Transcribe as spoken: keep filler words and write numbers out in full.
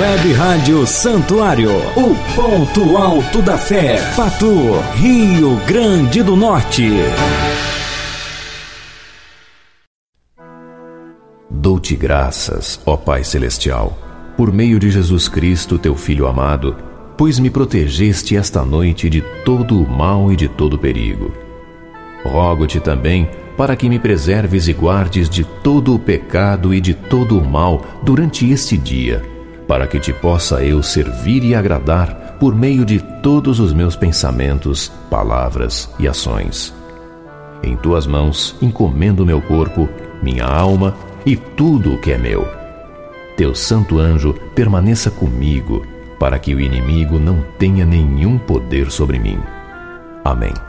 Web Rádio Santuário, o ponto alto da fé, Patu, Rio Grande do Norte. Dou-te graças, ó Pai Celestial, por meio de Jesus Cristo, teu Filho amado, pois me protegeste esta noite de todo o mal e de todo o perigo. Rogo-te também para que me preserves e guardes de todo o pecado e de todo o mal durante este dia, para que te possa eu servir e agradar por meio de todos os meus pensamentos, palavras e ações. Em tuas mãos encomendo meu corpo, minha alma e tudo o que é meu. Teu santo anjo permaneça comigo, para que o inimigo não tenha nenhum poder sobre mim. Amém.